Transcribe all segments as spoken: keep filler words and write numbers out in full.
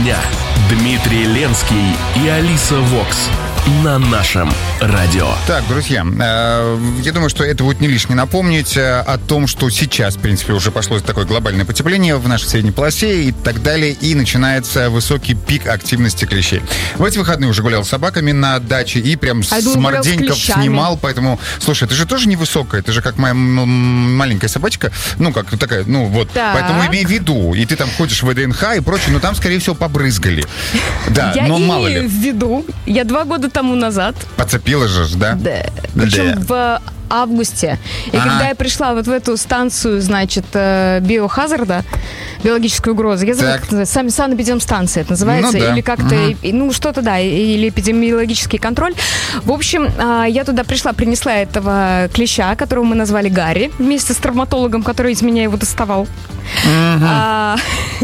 дня. Дмитрий Ленский и Алиса Вокс на нашем радио. Так, друзья, э, я думаю, что это будет не лишне напомнить э, о том, что сейчас, в принципе, уже пошло такое глобальное потепление в нашей средней полосе и так далее, и начинается высокий пик активности клещей. В эти выходные уже гулял с собаками на даче и прям а с морденьков снимал, поэтому, слушай, ты же тоже невысокая, ты же как моя м- маленькая собачка, ну, как такая, ну, вот, так. Поэтому имей в виду, и ты там ходишь в ВДНХ и прочее, но там, скорее всего, побрызгали. Да, я но мало имею ли. в виду, я два года тому назад. Подцепила же, да? Да. Причем в августе. И ага. когда я пришла вот в эту станцию, значит, биохазарда, биологической угрозы, я забыла, как это называется, санэпидемстанция это называется, ну, да. или как-то, угу. ну, что-то, да, или эпидемиологический контроль. В общем, я туда пришла, принесла этого клеща, которого мы назвали Гарри, вместе с травматологом, который из меня его доставал. Угу. А-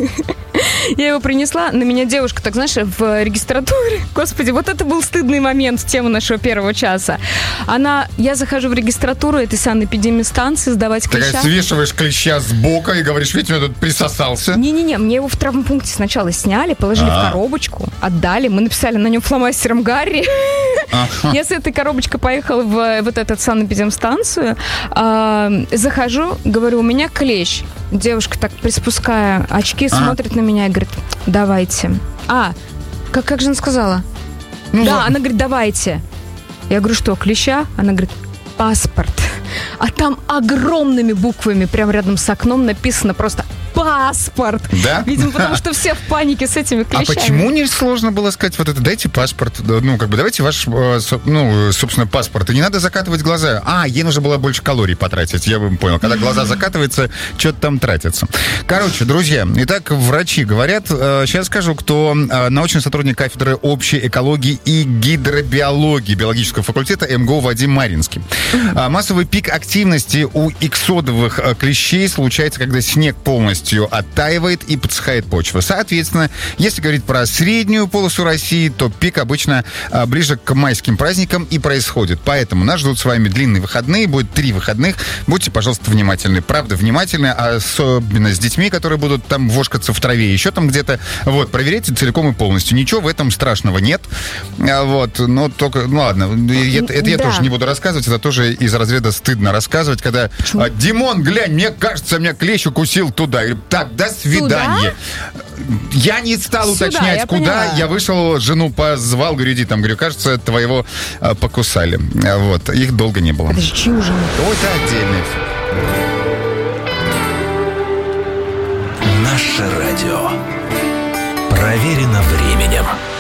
Я его принесла, на меня девушка, так знаешь, в регистратуре. Господи, вот это был стыдный момент в тему нашего первого часа. Она, я захожу в регистратуру этой санэпидемстанции сдавать клеща. Такая свешиваешь клеща с бока и говоришь, видите, я тут присосался. Не-не-не, мне его в травмпункте сначала сняли, положили А-а-а. в коробочку, отдали. Мы написали на нем фломастером Гарри. А-а-а. Я с этой коробочкой поехала в вот эту санэпидемстанцию. Захожу, говорю, у меня клещ. Девушка так, приспуская очки, а? смотрит на меня и говорит, давайте. А, как, как же она сказала? Ну, да, ладно. Она говорит, давайте. Я говорю, что, клеща? Она говорит, паспорт. А там огромными буквами прямо рядом с окном написано просто паспорт. Да? Видимо, потому что все в панике с этими клещами. А почему не сложно было сказать, вот это, дайте паспорт, ну, как бы, давайте ваш, ну, собственно, паспорт, и не надо закатывать глаза. А, ей нужно было больше калорий потратить, я бы понял. Когда глаза закатываются, что-то там тратится. Короче, друзья, итак, врачи говорят, сейчас скажу, кто научный сотрудник кафедры общей экологии и гидробиологии биологического факультета МГУ Вадим Маринский. Массовый пик активности у иксодовых клещей случается, когда снег полностью оттаивает и подсыхает почва. Соответственно, если говорить про среднюю полосу России, то пик обычно а, ближе к майским праздникам и происходит. Поэтому нас ждут с вами длинные выходные, будет три выходных. Будьте, пожалуйста, внимательны. Правда, внимательны, особенно с детьми, которые будут там вошкаться в траве, еще там где-то. Вот, проверяйте целиком и полностью. Ничего в этом страшного нет. А, вот, но только, ну ладно, это, это я да. тоже не буду рассказывать, это тоже из разряда стыдно рассказывать, когда а, Димон, глянь, мне кажется, меня клещ укусил туда. Так, до свидания. Сюда? Я не стал Сюда, уточнять, я куда. Поняла. Я вышел, жену позвал, говорю, иди там, говорю, кажется, твоего а, покусали. А, вот, их долго не было. Подожди, чью жену? Это отдельно. Наше радио. Проверено временем.